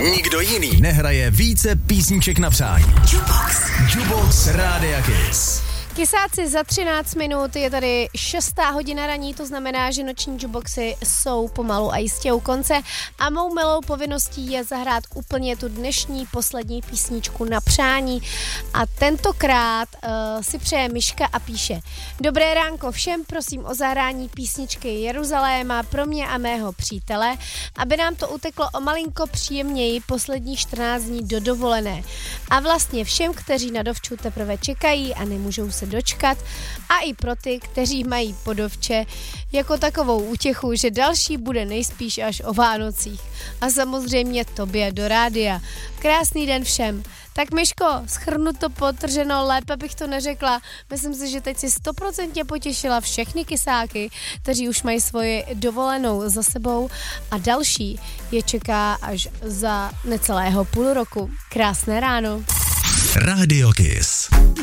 Nikdo jiný nehraje více písniček na přání. Jukebox Rádia Kiss. Kysáci, za 13 minut je tady 6. hodina raní, to znamená, že noční jukeboxy jsou pomalu a jistě u konce a mou milou povinností je zahrát úplně tu dnešní poslední písničku na přání a tentokrát si přeje Miška a píše: Dobré ránko všem, prosím o zahrání písničky Jeruzaléma pro mě a mého přítele, aby nám to uteklo o malinko příjemněji poslední 14 dní do dovolené. A vlastně všem, kteří na dovču teprve čekají a nemůžou se dočkat, a i pro ty, kteří mají po dovče jako takovou útěchu, že další bude nejspíš až o Vánocích. A samozřejmě tobě do rádia. Krásný den všem. Tak Miško, shrnu to potrženo, lépe bych to neřekla. Myslím si, že teď si 100% potěšila všechny kysáky, kteří už mají svoji dovolenou za sebou a další je čeká až za necelého půl roku. Krásné ráno. Rádio Kiss.